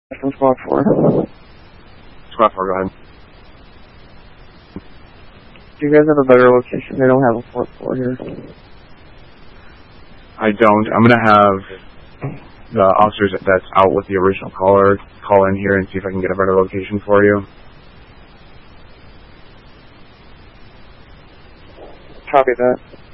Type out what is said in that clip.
From Squad 4. Squad 4, go ahead. Do you guys have a better location? They don't have a 4-4 here. I don't. I'm going to have the officers that's out with the original caller call in here and see if I can get a better location for you. Copy that.